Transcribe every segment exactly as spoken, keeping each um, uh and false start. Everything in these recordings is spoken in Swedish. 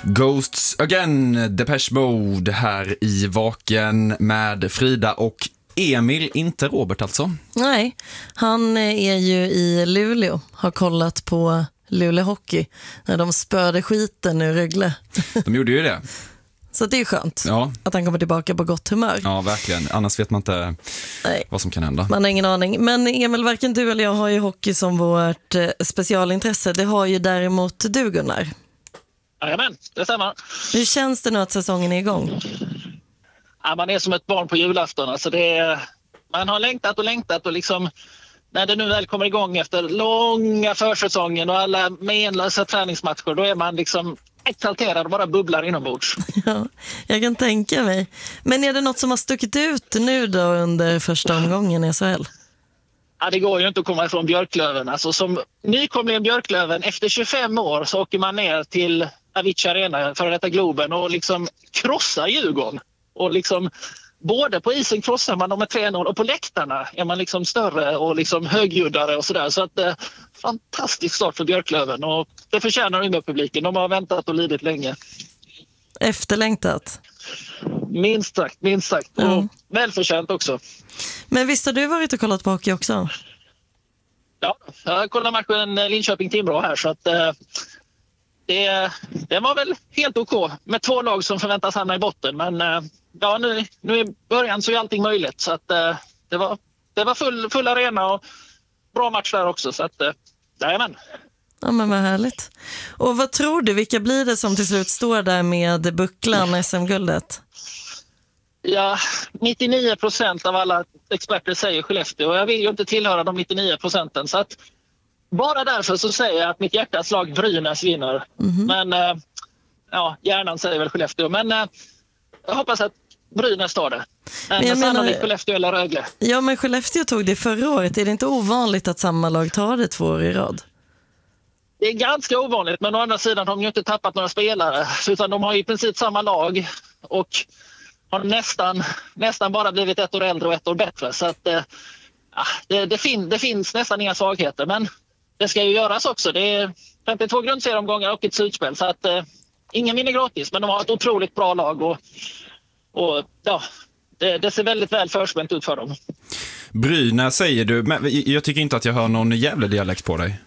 Ghosts Again, Depeche Mode här i Vaken med Frida och Emil, inte Robert alltså. Nej, han är ju i Luleå, har kollat på Luleå Hockey när de spörde skiten ur Rögle. De gjorde ju det. Så det är skönt ja. att han kommer tillbaka på gott humör. Ja, verkligen. Annars vet man inte Nej. vad som kan hända. Man har ingen aning. Men Emil, varken du eller jag har ju hockey som vårt eh, specialintresse. Det har ju däremot du, Gunnar. Jajamän, det stämmer. Hur känns det nu att säsongen är igång? Ja, man är som ett barn på julafton. Alltså det är, man har längtat och längtat och liksom när det nu väl kommer igång efter långa försäsongen och alla menlösa träningsmatcher, då är man liksom exalterad och bara bubblar inombords. Ja, jag kan tänka mig. Men är det något som har stuckit ut nu då under första omgången i S H L? Ja, det går ju inte att komma ifrån Björklöven. Alltså, som nykomling Björklöven, efter tjugofem år så åker man ner till Avicii Arena för detta Globen och liksom krossar Djurgården. Och liksom, både på isen krossar man dem med tre noll och på läktarna är man liksom större och liksom högljuddare och sådär. Så att eh, fantastisk start för Björklöven och det förtjänar Umeå-publiken. De har väntat och lidit länge. Efterlängtat. Minst sagt, minst sagt. Ja. Och välförtjänt också. Men visst har du varit och kollat på hockey också? Ja, jag kollade matchen Linköping-Timrå här så att eh, det, det var väl helt okej med två lag som förväntas hamna i botten. Men eh, ja, nu, nu i början så är allting möjligt så att eh, det var, det var full, full arena och bra match där också så att eh, jajamän. Ja, men vad härligt. Och vad tror du, vilka blir det som till slut står där med bucklan S M-guldet? Ja, nittionio procent av alla experter säger Skellefteå och jag vill ju inte tillhöra de nittionio procenten så att bara därför så säger jag att mitt hjärtas lag Brynäs vinner. Mm-hmm. Men äh, ja, hjärnan säger väl Skellefteå men äh, jag hoppas att Brynäs tar det. Men, men sannolikt menar... Skellefteå eller Rögle. Ja, men Skellefteå tog det förra året. Är det inte ovanligt att samma lag tar det två år i rad? Det är ganska ovanligt men å andra sidan har de ju inte tappat några spelare utan de har i princip samma lag och har nästan, nästan bara blivit ett år äldre och ett år bättre. Så att, eh, det, det, fin, det finns nästan inga svagheter. Men det ska ju göras också. Det är femtiotvå grundserieomgångar och ett slutspel. Så att eh, ingen vinner gratis. Men de har ett otroligt bra lag. Och, och ja, det, det ser väldigt väl förspänt ut för dem. Brynäs säger du. Men jag tycker inte att jag hör någon jävla dialekt på dig.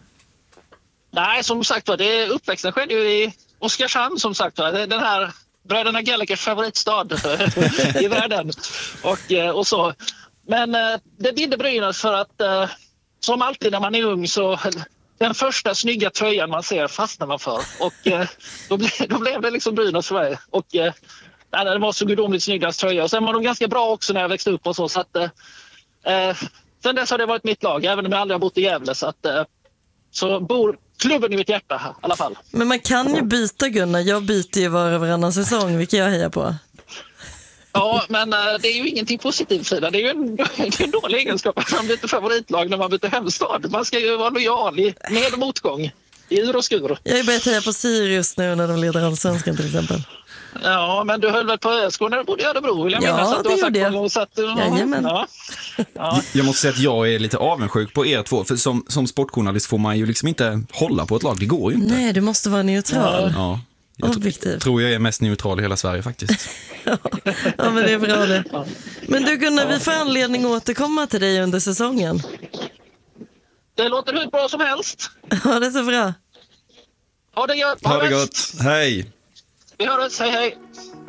Nej, som sagt var. Det uppväxten skedde ju i Oskarshamn som sagt var. Den här... Bröderna Gallaghers favoritstad i världen. Och, och så. Men det bidde Brynäs för att som alltid när man är ung så den första snygga tröjan man ser fastnar man för. Och då, ble, då blev det liksom Brynäs för mig. Och nej, det var så gudomligt snyggast tröja. Och sen var de ganska bra också när jag växte upp och så. Så att, eh, sen dess har det varit mitt lag, även om jag aldrig har bott i Gävle. Så, att, eh, så bor klubben i mitt hjärta här, i alla fall. Men man kan ju byta, Gunnar. Jag byter ju var och varannan säsong, vilket jag hejar på. Ja, men äh, det är ju ingenting positivt, Frida. Det är ju en, det är en dålig egenskap att man byter favoritlag när man byter hemstad. Man ska ju vara lojal i med- och motgång, i ur och skur. Jag har börjat heja på Sirius nu när de leder allsvenskan till exempel. Ja, men du höll väl på ÖSK när du bodde i Örebro, vill jag ja, minnas att du har sagt jag. någon gång. Så att, Jajamän. Ja. Ja. Jag måste säga att jag är lite avundsjuk på er två. För som, som sportjournalist får man ju liksom inte hålla på ett lag. Det går ju inte. Nej, du måste vara neutral. Ja. Jag Objektiv. tror jag är mest neutral i hela Sverige faktiskt. ja. ja, men det är bra det. Men du Gunnar, vi får anledning att återkomma till dig under säsongen. Det låter hur bra som helst. Ja, det är så bra. Ha det gott. Ha det gott. Hej. Vi hörs. Hej, hej.